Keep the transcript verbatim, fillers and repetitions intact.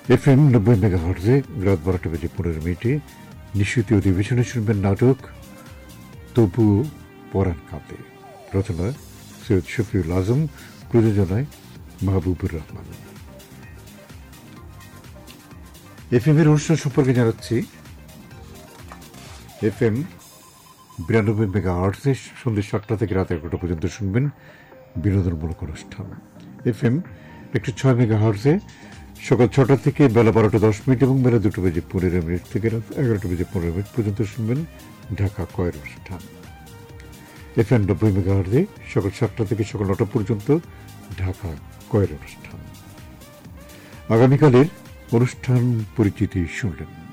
F M নব্বই মেগাহার্টজে রাত বারোটা বেজে পনেরো মিনিটে নিশ্চিত অধিবেশনে শুনবেন নাটক তবু পরাণ কাঁদে, রচনা সৈয়দ শফিউল আজম, প্রযোজনায় মাহবুবুর রহমান। এফ এম এর অনুষ্ঠান সম্পর্কে জানাচ্ছি। এফ এম বিরানব্বই মেগাহার্টজে সন্ধ্যে সাতটা থেকে রাত এগারোটা পর্যন্ত শুনবেন বিনোদনমূলক অনুষ্ঠান। এফ এম একশো ছয় মেগাহার্টজে সকাল ছটা থেকে বেলা বারোটা দশ মিনিট এবং বেলা দুটো বেজে পনেরো মিনিট থেকে রাত এগারোটা বেজে পনেরো মিনিট পর্যন্ত শুনবেন ঢাকা কয়ের অনুষ্ঠান। এফ এম নব্বই মেগাহার্টজে সকাল সাতটা থেকে সকাল নটা পর্যন্ত ঢাকা কয়ের অনুষ্ঠান। আগামীকালের অনুষ্ঠান পরিচিতি শুনলেন।